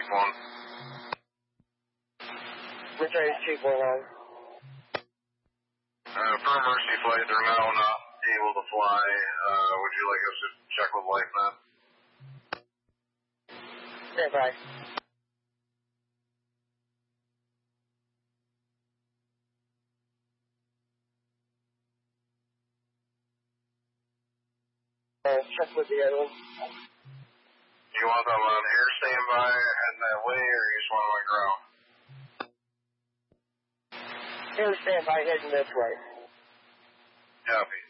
Chief 1. Which is Chief 1. For emergency flight, they're now not able to fly. Would you like us to check with LifeNet? Stand by. Check with the other one. Do you want them on air standby heading that way, or you just want them on ground? Air standby heading this way. Copy.